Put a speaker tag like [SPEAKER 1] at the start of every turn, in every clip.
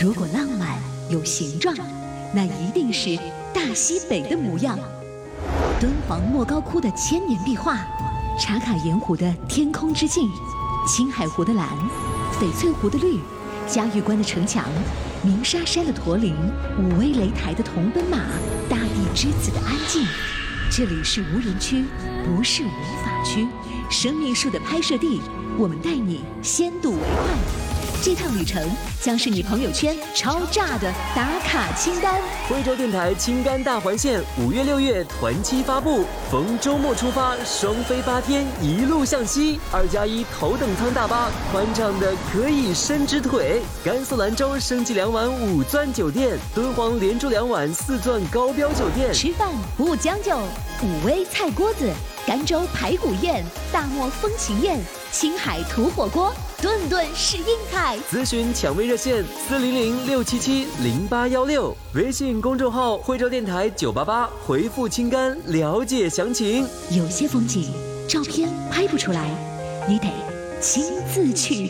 [SPEAKER 1] 如果浪漫有形状，那一定是大西北的模样。敦煌莫高窟的千年壁画，茶卡盐湖的天空之镜，青海湖的蓝，翡翠湖的绿，嘉峪关的城墙，鸣沙山的驼铃，武威擂台的铜奔马，大地之子的安静。这里是无人区，不是无法区，生命树的拍摄地，我们带你先睹为快。这趟旅程将是你朋友圈超炸的打卡清单。
[SPEAKER 2] 惠州电台青甘大环线5月6月团期发布，逢周末出发，双飞8天，一路向西。2+1头等舱大巴，宽敞的可以伸直腿。甘肃兰州升级2晚5钻酒店，敦煌连住2晚4钻高标酒店。
[SPEAKER 1] 吃饭不将就，武威菜锅子，甘州排骨宴，大漠风情宴，青海土火锅，顿顿是硬菜。
[SPEAKER 2] 咨询抢位热线400-677-0816，微信公众号惠州电台988，回复青甘了解详情。
[SPEAKER 1] 有些风景照片拍不出来，你得亲自去。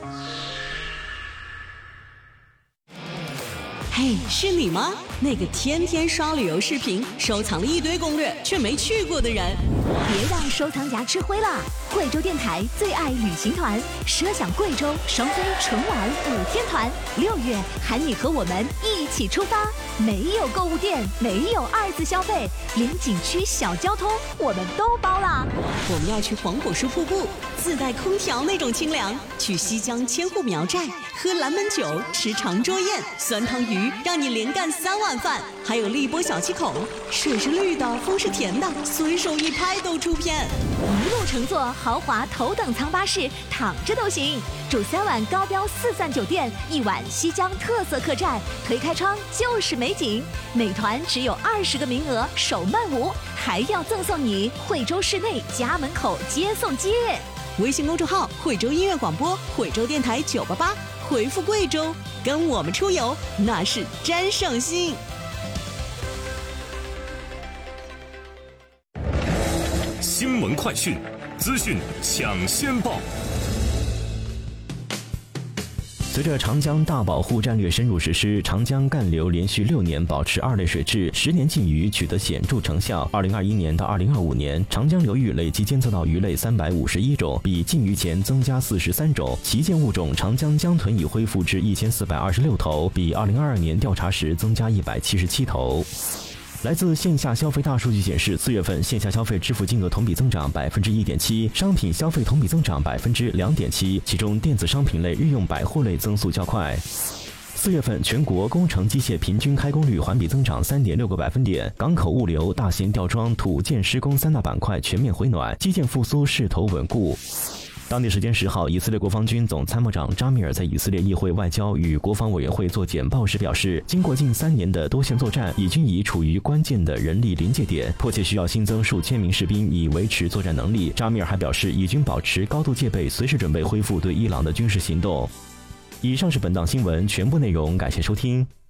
[SPEAKER 3] 嘿，是你吗？那个天天刷旅游视频，收藏了一堆攻略却没去过的人。
[SPEAKER 1] 别让收藏夹吃灰了！贵州电台最爱旅行团，奢享贵州双飞纯玩5天团，6月喊你和我们一起出发。没有购物店，没有2次消费，连景区小交通我们都包了。
[SPEAKER 3] 我们要去黄果树瀑布，自带空调那种清凉；去西江千户苗寨，喝蓝门酒，吃长桌宴，酸汤鱼让你连干3碗饭。还有荔波小七口，水是绿的，风是甜的，随手一拍都出片。
[SPEAKER 1] 一路乘坐豪华头等舱巴士，躺着都行。住3晚高标4钻酒店，1晚西江特色客栈，推开窗就是美景。每团只有20个名额，首漫舞，还要赠送你惠州市内家门口接送接。
[SPEAKER 3] 微信公众号惠州音乐广播，惠州电台988，回复贵州，跟我们出游那是真省心。
[SPEAKER 4] 新闻快讯，资讯抢先报。
[SPEAKER 5] 随着长江大保护战略深入实施，长江干流连续6年保持2类水质，10年禁渔取得显著成效。2021年到2025年，长江流域累计监测到鱼类351种，比禁渔前增加43种。旗舰物种长江江豚已恢复至1426头，比2022年调查时增加177头。来自线下消费大数据显示，4月份线下消费支付金额同比增长1.7%，商品消费同比增长2.7%，其中电子商品类、日用百货类增速较快。4月份全国工程机械平均开工率环比增长3.6个百分点，港口物流、大型吊装、土建施工3大板块全面回暖，基建复苏势头稳固。当地时间10号，以色列国防军总参谋长扎米尔在以色列议会外交与国防委员会做简报时表示，经过近3年的多线作战，以军已处于关键的人力临界点，迫切需要新增数千名士兵以维持作战能力。扎米尔还表示，以军保持高度戒备，随时准备恢复对伊朗的军事行动。以上是本档新闻全部内容，感谢收听。